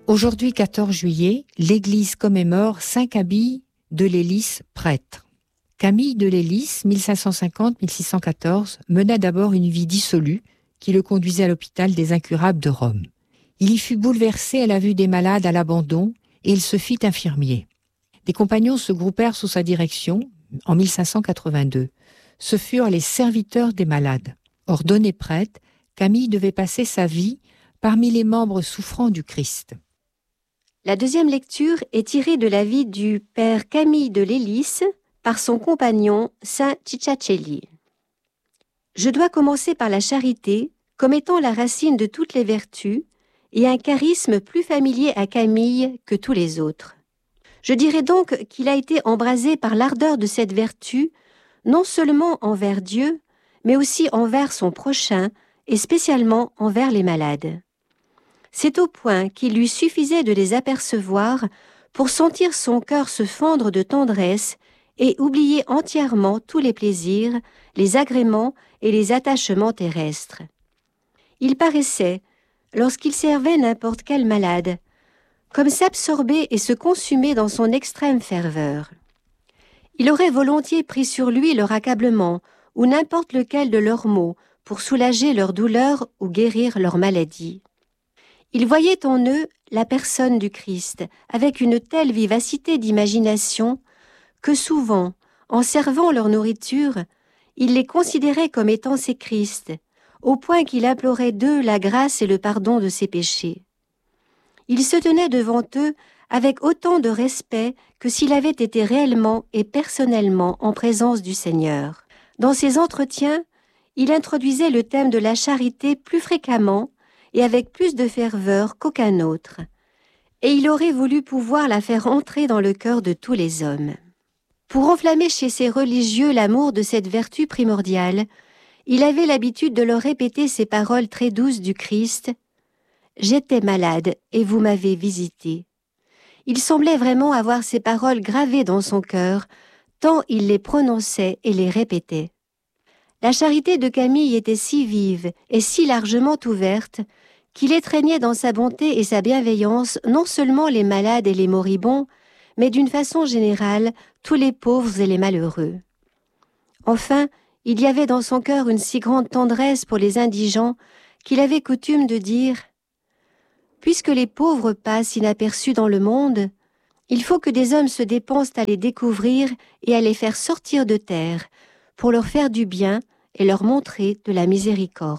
Aujourd'hui, 14 juillet, l'Église commémore saint Camille de Lellis, prêtre. Camille de Lellis, 1550-1614, mena d'abord une vie dissolue qui le conduisait à l'hôpital des Incurables de Rome. Il y fut bouleversé à la vue des malades à l'abandon et il se fit infirmier. Des compagnons se groupèrent sous sa direction en 1582. Ce furent les serviteurs des malades. Ordonné prêtre, Camille devait passer sa vie parmi les membres souffrants du Christ. La deuxième lecture est tirée de la vie du père Camille de Lellis par son compagnon saint Cicciacelli. Je dois commencer par la charité comme étant la racine de toutes les vertus et un charisme plus familier à Camille que tous les autres. Je dirais donc qu'il a été embrasé par l'ardeur de cette vertu, non seulement envers Dieu, mais aussi envers son prochain et spécialement envers les malades. C'est au point qu'il lui suffisait de les apercevoir pour sentir son cœur se fendre de tendresse et oublier entièrement tous les plaisirs, les agréments et les attachements terrestres. Il paraissait, lorsqu'il servait n'importe quel malade, comme s'absorber et se consumer dans son extrême ferveur. Il aurait volontiers pris sur lui leur accablement ou n'importe lequel de leurs maux pour soulager leur douleur ou guérir leur maladie. Il voyait en eux la personne du Christ avec une telle vivacité d'imagination que souvent, en servant leur nourriture, il les considérait comme étant ses Christ, au point qu'il implorait d'eux la grâce et le pardon de ses péchés. Il se tenait devant eux avec autant de respect que s'il avait été réellement et personnellement en présence du Seigneur. Dans ses entretiens, il introduisait le thème de la charité plus fréquemment et avec plus de ferveur qu'aucun autre, et il aurait voulu pouvoir la faire entrer dans le cœur de tous les hommes. Pour enflammer chez ces religieux l'amour de cette vertu primordiale, il avait l'habitude de leur répéter ces paroles très douces du Christ « J'étais malade et vous m'avez visité ». Il semblait vraiment avoir ces paroles gravées dans son cœur, tant il les prononçait et les répétait. La charité de Camille était si vive et si largement ouverte qu'il étreignait dans sa bonté et sa bienveillance non seulement les malades et les moribonds, mais d'une façon générale tous les pauvres et les malheureux. Enfin, il y avait dans son cœur une si grande tendresse pour les indigents qu'il avait coutume de dire « Puisque les pauvres passent inaperçus dans le monde, il faut que des hommes se dépensent à les découvrir et à les faire sortir de terre pour leur faire du bien et leur montrer de la miséricorde. »